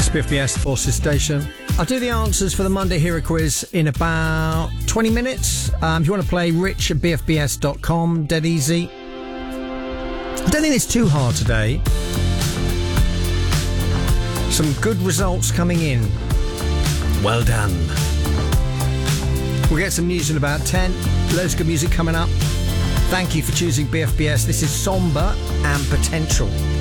BFBS Forces Station. I'll do the answers for the Monday Hero Quiz in about 20 minutes. If you want to play, rich at bfbs.com, dead easy. I don't think it's too hard today. Some good results coming in. Well done. We'll get some news in about 10. Loads of good music coming up. Thank you for choosing BFBS. This is Somber and Potential.